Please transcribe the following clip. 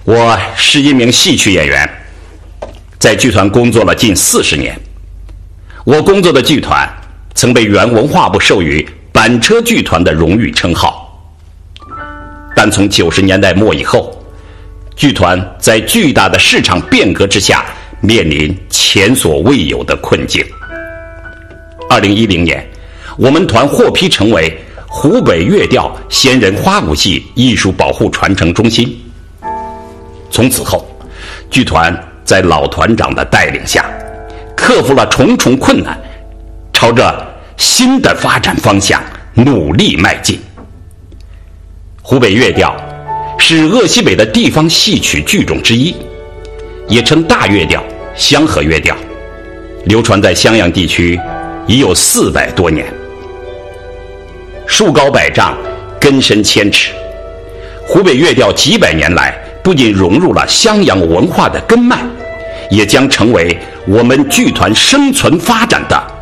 我是一名戏曲演员，在剧团工作了近40年。我工作的剧团曾被原文化部授予板车剧团的荣誉称号，但从90年代末以后，剧团在巨大的市场变革之下，面临前所未有的困境。2010年，我们团获批成为湖北乐调仙人花鼓戏艺术保护传承中心。从此后，剧团在老团长的带领下，克服了重重困难，朝着新的发展方向努力迈进。湖北乐调是鄂西北的地方戏曲剧种之一，也称大乐调、香河乐调，流传在襄阳地区已有400多年。树高100丈，根深千尺，湖北乐调几百年来不仅融入了襄阳文化的根脉，也将成为我们剧团生存发展的